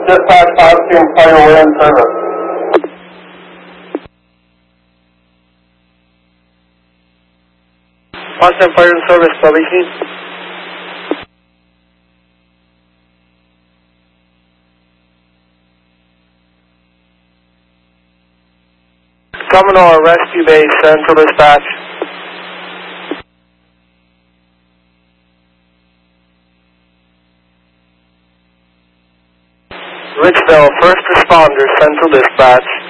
Dispatch asking fire away in service. Austin Fire in Service, WC. Commodore, Rescue Base, Central Dispatch. Richville, First Responders, Central Dispatch.